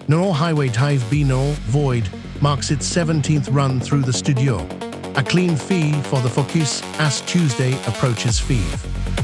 No Highway Hive Bino Void marks its 17th run through the studio. A clean fee for the Focus as Tuesday approaches Feeve.